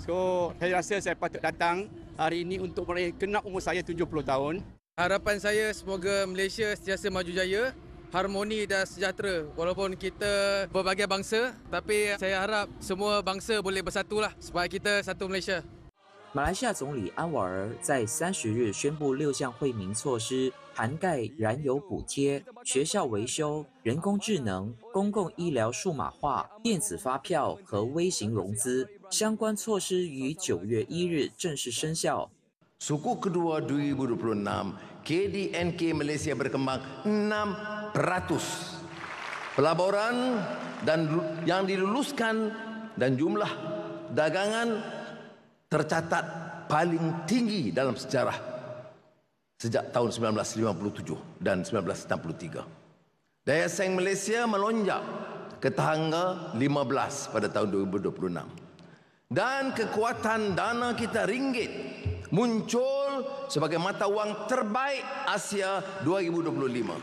So saya rasa saya patut datang hari ini untuk kenap umur saya 70 tahun. Harapan saya semoga Malaysia sentiasa maju jaya, harmoni dan sejahtera. Walaupun kita berbagai bangsa, tapi saya harap semua bangsa boleh bersatulah supaya kita satu Malaysia. 马来西亚总理安瓦尔在30日宣布6项惠民措施，涵盖燃油补贴、学校维修、人工智能、公共医疗数码化、电子发票和微型融资。相关措施于9月1日正式生效。 Suku kedua 2026, KDNK Malaysia berkembang 6%. Pelaburan dan yang diluluskan dan jumlah dagangan tercatat paling tinggi dalam sejarah sejak tahun 1957 dan 1963. Daya saing Malaysia melonjak ke tangga 15 pada tahun 2026. Dan kekuatan dana kita ringgit muncul sebagai mata wang terbaik Asia 2025.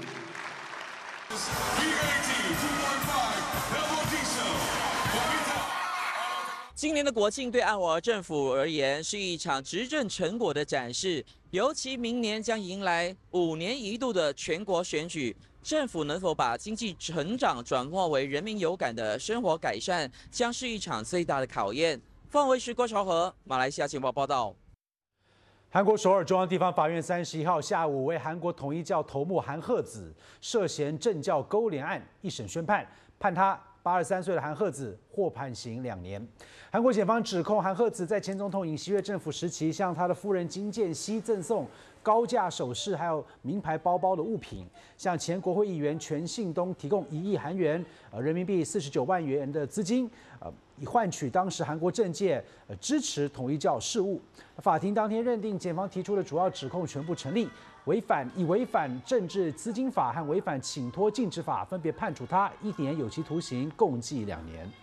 今年的国庆对安瓦尔政府而言是一场执政成果的展示，尤其明年将迎来5年一度的全国选举，政府能否把经济成长转化为人民有感的生活改善，将是一场最大的考验。凤凰卫视郭朝和，马来西亚情报报道。 韩国首尔中央地方法院31号下午为韩国统一教头目韩鹤子涉嫌政教勾连案一审宣判，判他83岁的韩鹤子获判刑2年。韩国检方指控韩鹤子在前总统尹锡悦政府时期向他的夫人金建熙赠送高价首饰还有名牌包包的物品，向前国会议员全信东提供1亿韩元人民币49万元的资金，以换取当时韩国政界支持统一教事务。法庭当天认定检方提出的主要指控全部成立，违反政治资金法和违反请托禁止法，分别判处他1年有期徒刑，共计2年。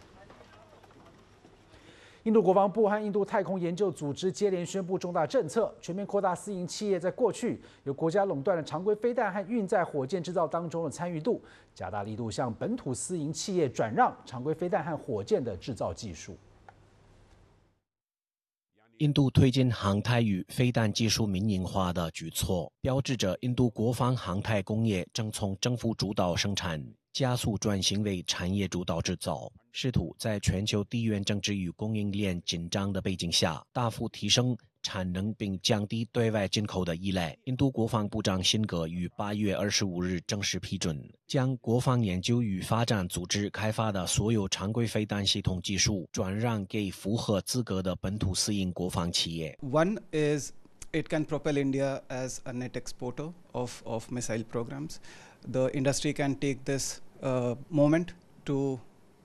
印度国防部和印度太空研究组织接连宣布重大政策，全面扩大私营企业在过去由国家垄断的常规飞弹和运载火箭制造当中的参与度，加大力度向本土私营企业转让常规飞弹和火箭的制造技术。 印度推进航太与飞弹技术民营化的举措，标志着印度国防航太工业正从政府主导生产加速转型为产业主导制造，试图在全球地缘政治与供应链紧张的背景下，大幅提升产能并降低对外进口的依赖。印度国防部长辛格于8月25日正式批准，将国防研究与发展组织开发的所有常规飞弹系统技术转让给符合资格的本土私营国防企业。 One is it can propel India as a net exporter of missile programs. The industry can take this moment to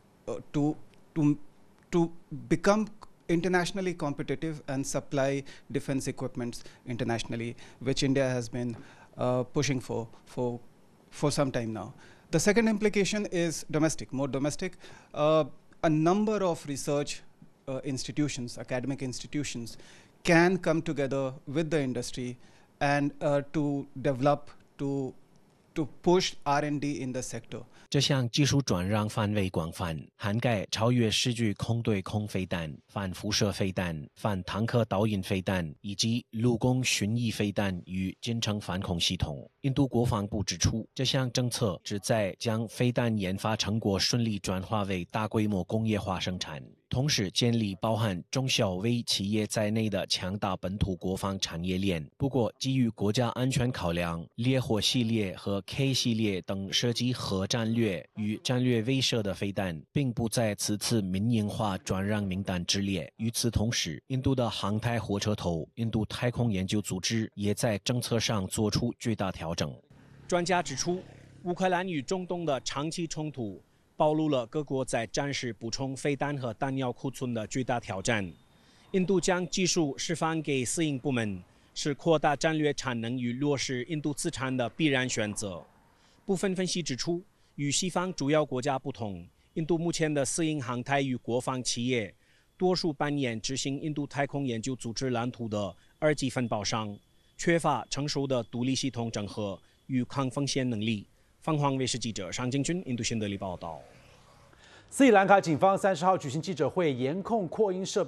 become internationally competitive and supply defense equipments internationally, which India has been pushing for some time now. The second implication is domestic, more domestic. A number of research institutions, academic institutions, can come together with the industry and to develop, to push R&D in the sector. 这项技术转让范围广泛，涵盖超越视距空对空飞弹、反辐射飞弹、反坦克导引飞弹以及陆空巡弋飞弹与近程反恐系统。印度国防部指出，这项政策旨在将飞弹研发成果顺利转化为大规模工业化生产，同时建立包含中小微企业在内的强大本土国防产业链。不过，基于国家安全考量，烈火系列和 K 系列等涉及核战略与战略威慑的飞弹，并不在此次民营化转让名单之列。与此同时，印度的航太火车头印度太空研究组织也在政策上做出巨大调整。专家指出，乌克兰与中东的长期冲突暴露了各国在战时补充飞弹和弹药库存的巨大挑战。印度将技术释放给私营部门，是扩大战略产能与落实印度资产的必然选择。部分分析指出，与西方主要国家不同，印度目前的私营航太与国防企业，多数扮演执行印度太空研究组织蓝图的二级分包商，缺乏成熟的独立系统整合与抗风险能力。凤凰卫视记者尚敬军印度新德里报道。 斯里兰卡警方30号举行记者会，严控扩音设备